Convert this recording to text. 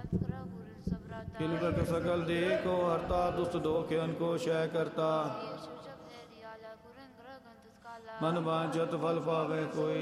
किलबक सकल देह को हरता, दुष्ट दोषयन को क्षय करता। मन वांछत फल पावे कोई,